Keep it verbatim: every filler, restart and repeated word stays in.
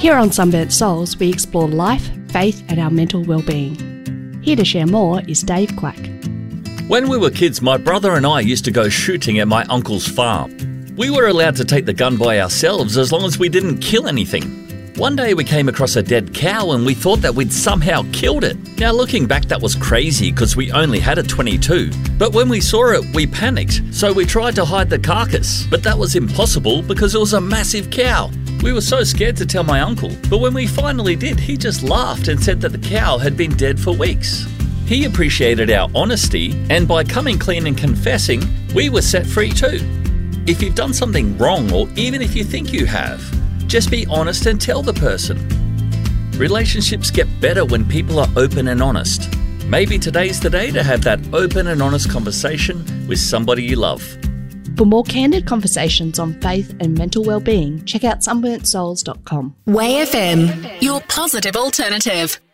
Here on Sunburnt Souls, we explore life, faith and our mental well-being. Here to share more is Dave Quack. When we were kids, my brother and I used to go shooting at my uncle's farm. We were allowed to take the gun by ourselves as long as we didn't kill anything. One day we came across a dead cow and we thought that we'd somehow killed it. Now looking back, that was crazy because we only had a twenty-two. But when we saw it, we panicked, so we tried to hide the carcass. But that was impossible because it was a massive cow. We were so scared to tell my uncle, but when we finally did, he just laughed and said that the cow had been dead for weeks. He appreciated our honesty, and by coming clean and confessing, we were set free too. If you've done something wrong, or even if you think you have, just be honest and tell the person. Relationships get better when people are open and honest. Maybe today's the day to have that open and honest conversation with somebody you love. For more candid conversations on faith and mental well-being, check out sunburnt souls dot com. Way F M, your positive alternative.